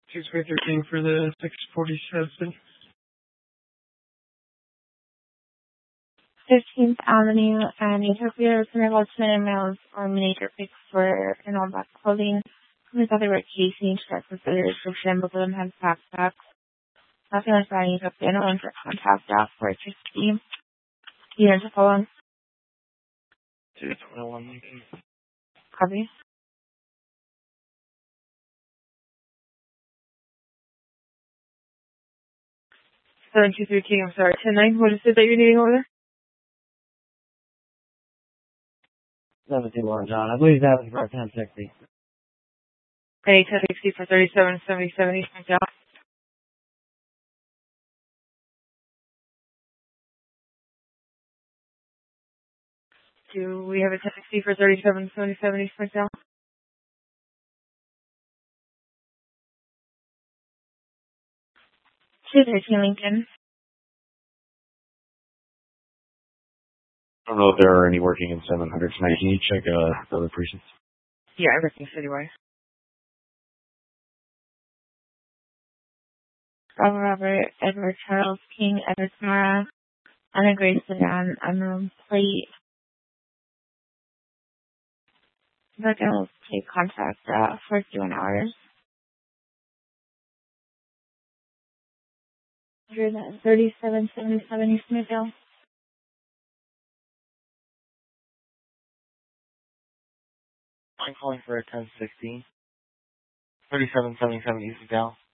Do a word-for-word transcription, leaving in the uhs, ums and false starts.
Two three thirteen for the six forty-seven. fifteenth Avenue and Utopia Cinema Cinemas or major picks for an all black clothing. We thought they were casing, check with the description, both of them had backpacks. Nothing like that, Utopia, no one for contact staff for fifty. You know, to follow. two twenty-one. Copy. seven two three King, I'm sorry, ten nine, what is it that you're needing over there? seven two one, John. I believe that was for ten sixty. Any ten sixty for thirty-seven seventy-seven Eastern Cal. Do we have a ten sixty for thirty-seven seventy-seven Eastern Cal? two thirteen Lincoln. I don't know if there are any working in seven hundred tonight. Can you check uh, other precincts? Yeah, everything citywide. Bravo Robert, Edward Charles King, Edward Mara, Anna Grace Sedan, unknown plate. We're going to take contact uh, for forty-one hours. You're at thirty-seven seventy-seven East Midvale. I'm calling for a ten sixteen. thirty-seven seventy-seven East Midvale.